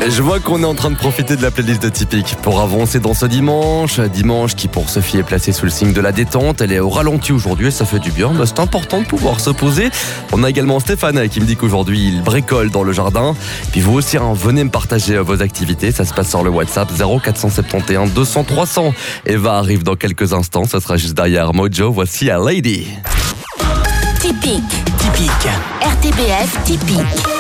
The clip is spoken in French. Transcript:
Je vois qu'on est en train de profiter de la playlist de Typique pour avancer dans ce dimanche. Dimanche qui pour Sophie est placé sous le signe de la détente. Elle est au ralenti aujourd'hui et ça fait du bien. C'est important de pouvoir se poser. On a également Stéphane qui me dit qu'aujourd'hui il bricole dans le jardin. Puis vous aussi, venez me partager vos activités. Ça se passe sur le WhatsApp 0471 200 300. Eva arrive dans quelques instants. Ça sera juste derrière Mojo. Voici A Lady. Typique. RTBF Typique.